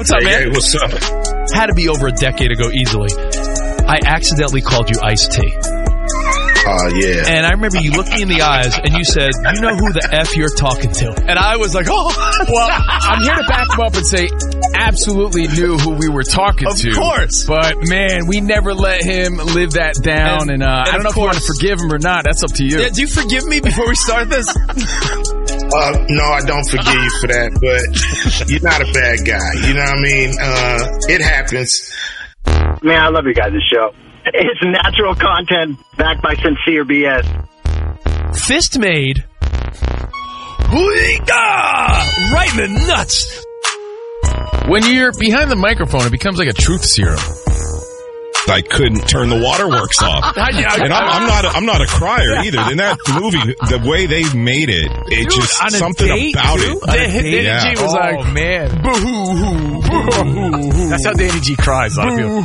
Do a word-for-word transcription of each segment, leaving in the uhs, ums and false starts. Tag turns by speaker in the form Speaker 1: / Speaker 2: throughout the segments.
Speaker 1: What's up, man?
Speaker 2: Hey, what's up?
Speaker 1: Had to be over a decade ago easily. I accidentally called you Iced Tea.
Speaker 2: Oh, uh, yeah.
Speaker 1: And I remember you looked me in the eyes and you said, you know who the F you're talking to. And I was like, oh.
Speaker 3: Well, I'm here to back him up and say, absolutely knew who we were talking
Speaker 1: of
Speaker 3: to.
Speaker 1: Of course.
Speaker 3: But, man, we never let him live that down. And, and, uh, and I don't know if you want to forgive him or not. That's up to you.
Speaker 1: Yeah, do you forgive me before we start this?
Speaker 2: Uh, no, I don't forgive you for that, but you're not a bad guy. You know what I mean? Uh, it happens.
Speaker 4: Man, I love you guys' show. It's natural content backed by sincere B S.
Speaker 1: Fist made. Right in the nuts.
Speaker 3: When you're behind the microphone, it becomes like a truth serum.
Speaker 5: I couldn't turn the waterworks off, and I'm, I'm not. A, I'm not a crier either. In that movie, the way they made it, it
Speaker 3: Dude,
Speaker 5: just
Speaker 3: on a
Speaker 5: something
Speaker 3: date,
Speaker 5: about
Speaker 3: too?
Speaker 5: it.
Speaker 3: Danny G
Speaker 5: yeah.
Speaker 3: was
Speaker 1: oh,
Speaker 3: like,
Speaker 1: man,
Speaker 3: boo-hoo, boo-hoo.
Speaker 1: That's how Danny G cries. A lot of people.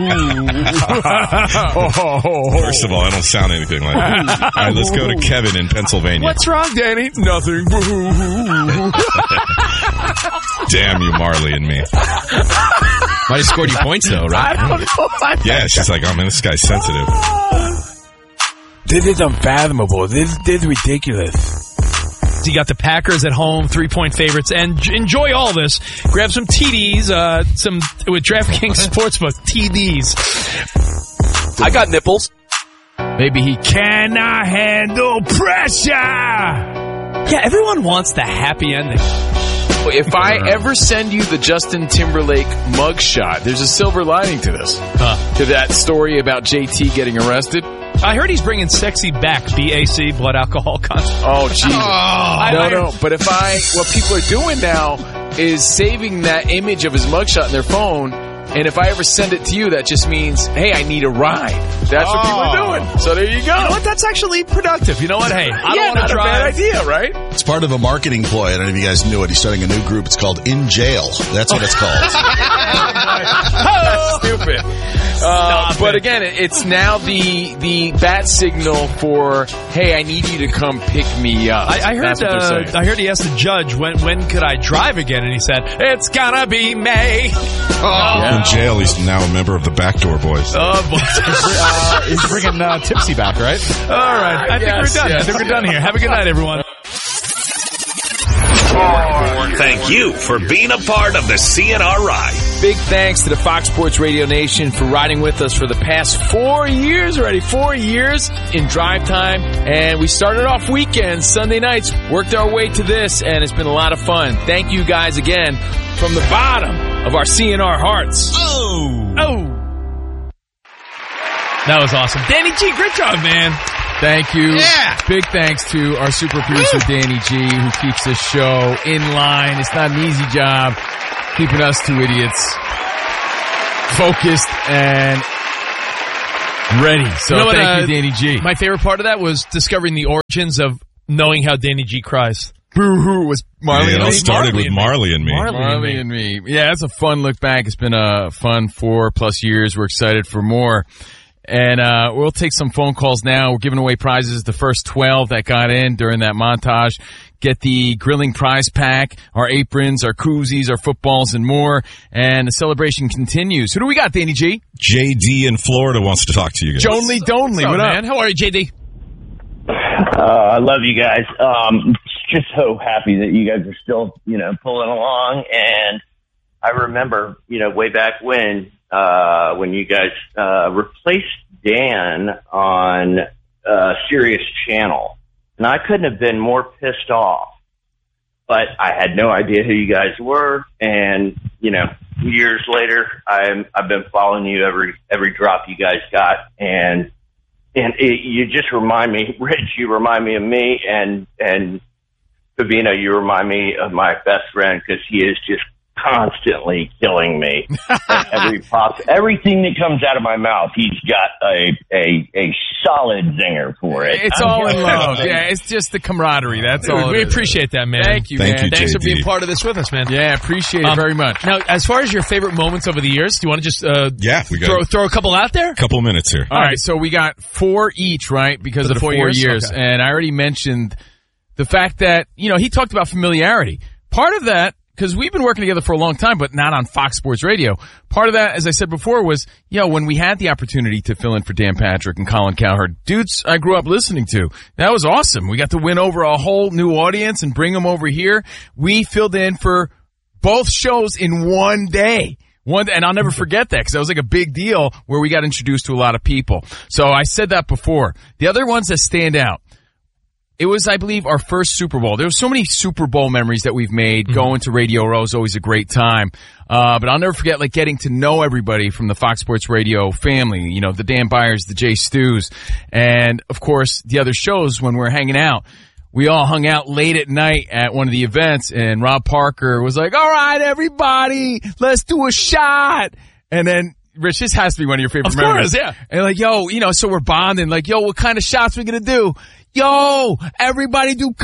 Speaker 5: First of all, I don't sound anything like that. All right, let's go to Kevin in Pennsylvania.
Speaker 3: What's wrong, Danny? Nothing.
Speaker 5: Damn you, Marley and me.
Speaker 1: Might have scored you points though, right?
Speaker 3: I don't know.
Speaker 5: Yeah, she's like, oh man, this guy's sensitive.
Speaker 3: This is unfathomable. This, this is ridiculous.
Speaker 1: So you got the Packers at home, three-point favorites, and j- enjoy all this. Grab some T Ds, uh, some with DraftKings Sportsbook T Ds.
Speaker 6: I got nipples.
Speaker 3: Maybe he cannot handle pressure.
Speaker 1: Yeah, everyone wants the happy ending.
Speaker 3: If I ever send you the Justin Timberlake mugshot, there's a silver lining to this.
Speaker 1: Huh.
Speaker 3: To that story about J T getting arrested.
Speaker 1: I heard he's bringing sexy back. B A C, blood alcohol content.
Speaker 3: Oh, Jesus.
Speaker 1: Oh,
Speaker 3: no,
Speaker 1: I,
Speaker 3: no. But if I, what people are doing now is saving that image of his mugshot in their phone. And if I ever send it to you, that just means, hey, I need a ride. That's
Speaker 1: oh.
Speaker 3: what people are doing. So there you go.
Speaker 1: You know what? That's actually productive. You know what? Hey, I
Speaker 3: yeah,
Speaker 1: don't want to drive.
Speaker 3: A bad idea, right?
Speaker 7: It's part of a marketing ploy. I don't know if you guys knew it. He's starting a new group. It's called In Jail. That's what it's called.
Speaker 3: Stupid. Uh, but again, it's now the the bat signal for, hey, I need you to come pick me up.
Speaker 1: I, I heard.
Speaker 3: That's what
Speaker 1: Uh,
Speaker 3: they're saying.
Speaker 1: I heard he asked the judge when when could I drive again, and he said it's gonna be May. Oh,
Speaker 3: Yeah.
Speaker 5: In jail, he's now a member of the Backdoor Boys.
Speaker 1: oh boy.
Speaker 8: uh, he's bringing uh, Tipsy back, right?
Speaker 1: All right, I think
Speaker 3: Yes,
Speaker 1: we're done.
Speaker 3: yes.
Speaker 1: I think we're done here. Have a good night, everyone.
Speaker 9: Thank you for being a part of the C N R ride.
Speaker 3: Big thanks to the Fox Sports Radio Nation for riding with us for the past four years already. Four years in drive time. And we started off weekends, Sunday nights, worked our way to this, and it's been a lot of fun. Thank you guys again from the bottom of our C N R hearts.
Speaker 1: Oh, oh, that was awesome, Danny G. Great job, man.
Speaker 3: Thank you.
Speaker 1: Yeah.
Speaker 3: Big thanks to our super producer, Danny G, who keeps this show in line. It's not an easy job keeping us two idiots focused and ready. So
Speaker 1: You know what,
Speaker 3: thank
Speaker 1: uh,
Speaker 3: you, Danny G.
Speaker 1: My favorite part of that was discovering the origins of knowing how Danny G cries.
Speaker 3: Boo-hoo was Marley
Speaker 5: Yeah, it
Speaker 3: and
Speaker 5: all
Speaker 3: me.
Speaker 5: started with Marley and me.
Speaker 1: Marley.
Speaker 3: Marley and me. Yeah, it's a fun look back. It's been a fun four plus years. We're excited for more. And uh we'll take some phone calls now. We're giving away prizes. The first twelve that got in during that montage get the grilling prize pack, our aprons, our koozies, our footballs, and more. And the celebration continues. Who do we got, Danny G?
Speaker 5: J D in Florida wants to talk to you guys.
Speaker 3: Jonely Donely.
Speaker 1: What's
Speaker 3: What
Speaker 1: up,
Speaker 3: up?
Speaker 1: man? How are you, J D?
Speaker 4: Uh, I love you guys. Um, just so happy that you guys are still, you know, pulling along. And I remember, you know, way back when, uh, when you guys, uh, replaced Dan on, uh, Sirius Channel. And I couldn't have been more pissed off, but I had no idea who you guys were. And, you know, years later, I'm, I've been following you every, every drop you guys got. And, And it, you just remind me, Rich, you remind me of me, and and Pavino, you remind me of my best friend, because he is just constantly killing me. Every pop, everything that comes out of my mouth, he's got a a, a solid zinger for it.
Speaker 3: It's
Speaker 4: I'm
Speaker 3: all in
Speaker 4: just-
Speaker 3: love. Yeah, it's just the camaraderie. That's all.
Speaker 1: We
Speaker 3: it is.
Speaker 1: appreciate that, man.
Speaker 3: Thank you,
Speaker 5: Thank
Speaker 3: man.
Speaker 5: you,
Speaker 1: Thanks
Speaker 5: J
Speaker 1: for
Speaker 5: D.
Speaker 1: being part of this with us, man.
Speaker 3: Yeah, appreciate it
Speaker 1: Um,
Speaker 3: very much.
Speaker 1: Now, as far as your favorite moments over the years, do you want to just uh,
Speaker 5: Yeah, we got
Speaker 1: throw
Speaker 5: a
Speaker 1: throw a couple out there?
Speaker 5: couple minutes here.
Speaker 3: All right, so we got four each, right, because
Speaker 1: For
Speaker 3: of
Speaker 1: the
Speaker 3: the four,
Speaker 1: four
Speaker 3: years.
Speaker 1: years? Okay.
Speaker 3: And I already mentioned the fact that, you know, he talked about familiarity. Part of that because we've been working together for a long time, but not on Fox Sports Radio. Part of that, as I said before, was, you know, when we had the opportunity to fill in for Dan Patrick and Colin Cowherd, dudes I grew up listening to. That was awesome. We got to win over a whole new audience and bring them over here. We filled in for both shows in one day. One, and I'll never forget that because that was like a big deal where we got introduced to a lot of people. So I said that before. The other ones that stand out, it was, I believe, our first Super Bowl. There were so many Super Bowl memories that we've made. Mm-hmm. Going to Radio Row is always a great time. Uh, but I'll never forget, like, getting to know everybody from the Fox Sports Radio family. You know, the Dan Byers, the Jay Stews, and, of course, the other shows when we were hanging out. We all hung out late at night at one of the events, and Rob Parker was like, all right, everybody, let's do a shot. And then, Rich, this has to be one of your favorite
Speaker 1: of
Speaker 3: memories.
Speaker 1: Of course, yeah.
Speaker 3: And like, yo, you know, so we're bonding. Like, yo, what kind of shots we gonna do? Yo, everybody do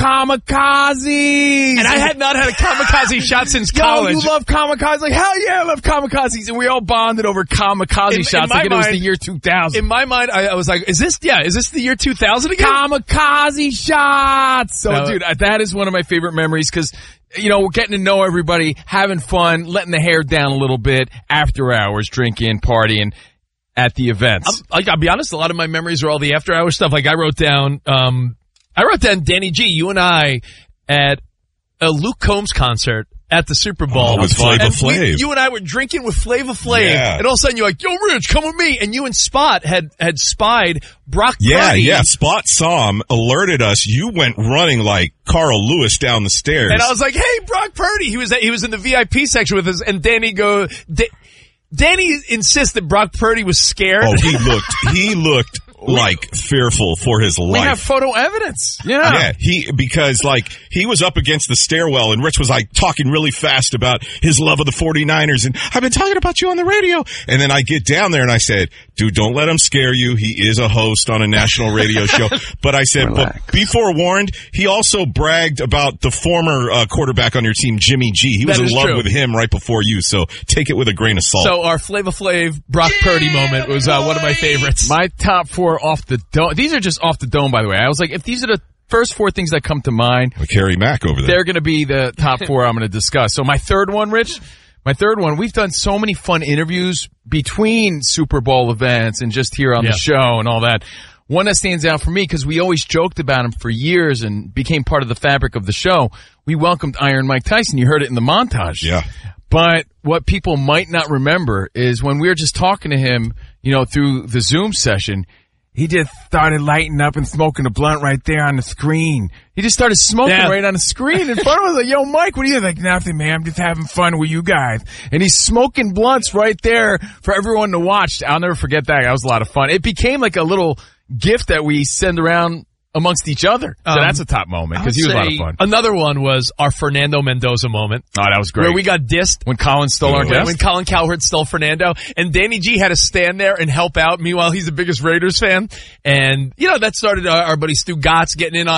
Speaker 3: kamikazes.
Speaker 1: And I had not had a kamikaze shot since college.
Speaker 3: Yo, you love kamikazes? Like, hell yeah, I love kamikazes. And we all bonded over kamikaze
Speaker 1: in,
Speaker 3: shots.
Speaker 1: In
Speaker 3: like
Speaker 1: mind,
Speaker 3: it was the year two thousand.
Speaker 1: In my mind, I, I was like, is this, yeah, is this the year two thousand again?
Speaker 3: Kamikaze shots. So,
Speaker 1: no.
Speaker 3: dude, that is one of my favorite memories because, you know, we're getting to know everybody, having fun, letting the hair down a little bit, after hours, drinking, partying at the events.
Speaker 1: I'm, I'll be honest, a lot of my memories are all the after hour stuff. Like I wrote down, um, I wrote down Danny G, you and I at a Luke Combs concert at the Super Bowl.
Speaker 5: Oh, with Flava Flav.
Speaker 1: You and I were drinking with Flava Flav,
Speaker 5: yeah.
Speaker 1: and all of a sudden you're like, yo, Rich, come with me. And you and Spot had, had spied Brock
Speaker 5: yeah,
Speaker 1: Purdy.
Speaker 5: Yeah, yeah. Spot saw him, alerted us. You went running like Carl Lewis down the stairs.
Speaker 1: And I was like, hey, Brock Purdy. He was he was in the V I P section with us, and Danny go... Da- Danny insists that Brock Purdy was scared.
Speaker 5: Oh, he looked, he looked like fearful for his life.
Speaker 3: We have photo evidence. Yeah.
Speaker 5: Yeah. He, because like he was up against the stairwell and Rich was like talking really fast about his love of the forty-niners. And I've been talking about you on the radio. And then I get down there and I said, dude, don't let him scare you. He is a host on a national radio show. But I said, Relax. But be forewarned, he also bragged about the former uh, quarterback on your team, Jimmy G. He was
Speaker 1: that
Speaker 5: in love
Speaker 1: true.
Speaker 5: with him right before you. So take it with a grain of salt.
Speaker 1: So our Flava Flav Brock yeah, Purdy moment was uh, one of my favorites.
Speaker 3: My top four off the dome. These are just off the dome, by the way. I was like, if these are the first four things that come to mind,
Speaker 5: like Harry Mack over there,
Speaker 3: they're going to be the top four I'm going to discuss. So my third one, Rich, my third one, we've done so many fun interviews between Super Bowl events and just here on yeah. the show and all that. One that stands out for me because we always joked about him for years and became part of the fabric of the show. We welcomed Iron Mike Tyson. You heard it in the montage.
Speaker 5: Yeah.
Speaker 3: But what people might not remember is when we were just talking to him, you know, through the Zoom session, he just started lighting up and smoking a blunt right there on the screen. He just started smoking yeah. right on the screen in front of us. Like, yo, Mike, what are you? Like, nothing, man. I'm just having fun with you guys. And he's smoking blunts right there for everyone to watch. I'll never forget that. That was a lot of fun. It became like a little gift that we send around amongst each other. So um, that's a top moment because he was a lot of fun.
Speaker 1: Another one was our Fernando Mendoza moment.
Speaker 3: Oh, that was great.
Speaker 1: Where we got dissed.
Speaker 3: When Colin stole our
Speaker 1: guest. When Colin Cowherd stole Fernando. And Danny G had to stand there and help out. Meanwhile, he's the biggest Raiders fan. And, you know, that started our, our buddy Stu Gotts getting in on